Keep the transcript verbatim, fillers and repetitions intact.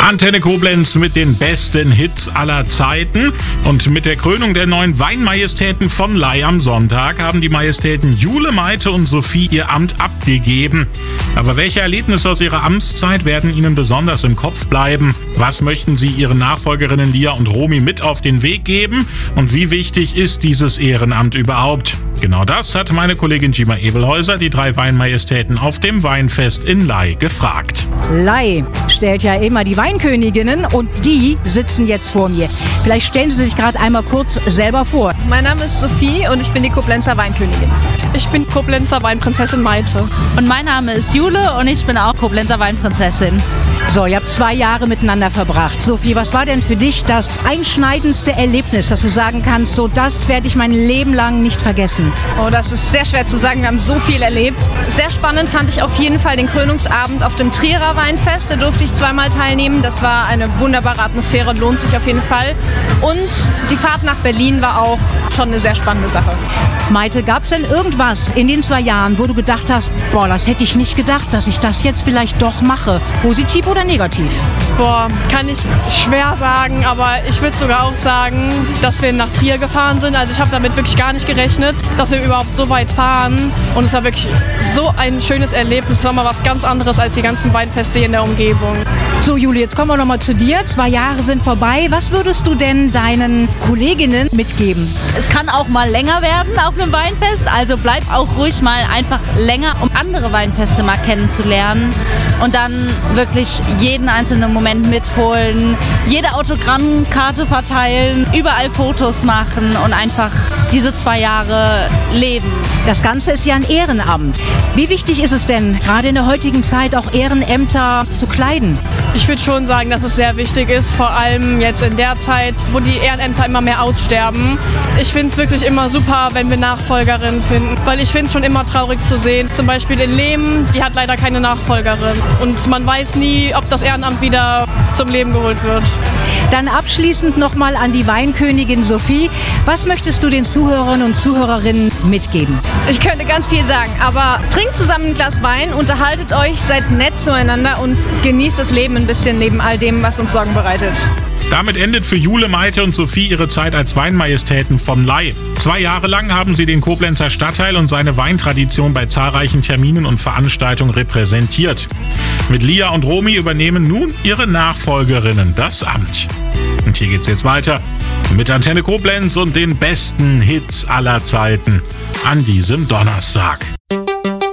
Antenne Koblenz mit den besten Hits aller Zeiten. Und mit der Krönung der neuen Weinmajestäten von Ley am Sonntag haben die Majestäten Jule, Maite und Sophie ihr Amt abgegeben. Aber welche Erlebnisse aus ihrer Amtszeit werden ihnen besonders im Kopf bleiben? Was möchten sie ihren Nachfolgerinnen Lia und Romy mit auf den Weg geben? Und wie wichtig ist dieses Ehrenamt überhaupt? Genau das hat meine Kollegin Gima Ebelhäuser die drei Weinmajestäten auf dem Weinfest in Ley gefragt. Ley stellt ja immer die Weinköniginnen und die sitzen jetzt vor mir. Vielleicht stellen Sie sich gerade einmal kurz selber vor. Mein Name ist Sophie und ich bin die Koblenzer Weinkönigin. Ich bin Koblenzer Weinprinzessin Maite. Und mein Name ist Jule und ich bin auch Koblenzer Weinprinzessin. So, ihr habt zwei Jahre miteinander verbracht. Sophie, was war denn für dich das einschneidendste Erlebnis, dass du sagen kannst, so das werde ich mein Leben lang nicht vergessen? Oh, das ist sehr schwer zu sagen. Wir haben so viel erlebt. Sehr spannend fand ich auf jeden Fall den Krönungsabend auf dem Trierer Weinfest. Da durfte ich zweimal teilnehmen. Das war eine wunderbare Atmosphäre, lohnt sich auf jeden Fall. Und die Fahrt nach Berlin war auch schon eine sehr spannende Sache. Maite, gab es denn irgendwas in den zwei Jahren, wo du gedacht hast, boah, das hätte ich nicht gedacht, dass ich das jetzt vielleicht doch mache? Positiv oder negativ? Boah, kann ich schwer sagen, aber ich würde sogar auch sagen, dass wir nach Trier gefahren sind. Also ich habe damit wirklich gar nicht gerechnet, dass wir überhaupt so weit fahren. Und es war wirklich so ein schönes Erlebnis. Es war mal was ganz anderes als die ganzen Weinfeste hier in der Umgebung. So, Juli, jetzt kommen wir nochmal zu dir. Zwei Jahre sind vorbei. Was würdest du denn deinen Kolleginnen mitgeben? Es kann auch mal länger werden auf einem Weinfest, also bleib auch ruhig mal einfach länger, um andere Weinfeste mal kennenzulernen und dann wirklich jeden einzelnen Moment mitholen, jede Autogrammkarte verteilen, überall Fotos machen und einfach diese zwei Jahre leben. Das Ganze ist ja ein Ehrenamt. Wie wichtig ist es denn, gerade in der heutigen Zeit auch Ehrenämter zu kleiden? Ich würde schon sagen, dass es sehr wichtig ist, vor allem jetzt in der Zeit, wo die Ehrenämter immer mehr aussterben. Ich finde es wirklich immer super, wenn wir Nachfolgerinnen finden, weil ich finde es schon immer traurig zu sehen. Zum Beispiel in Lehm, die hat leider keine Nachfolgerin und man weiß nie, ob das Ehrenamt wieder zum Leben geholt wird. Dann abschließend nochmal an die Weinkönigin Sophie. Was möchtest du den Zuhörern und Zuhörerinnen mitgeben? Ich könnte ganz viel sagen, aber trinkt zusammen ein Glas Wein, unterhaltet euch, seid nett zueinander und genießt das Leben ein bisschen neben all dem, was uns Sorgen bereitet. Damit endet für Jule, Maite und Sophie ihre Zeit als Weinmajestäten von Ley. Zwei Jahre lang haben sie den Koblenzer Stadtteil und seine Weintradition bei zahlreichen Terminen und Veranstaltungen repräsentiert. Mit Lia und Romy übernehmen nun ihre Nachfolgerinnen das Amt. Und hier geht's jetzt weiter mit Antenne Koblenz und den besten Hits aller Zeiten an diesem Donnerstag.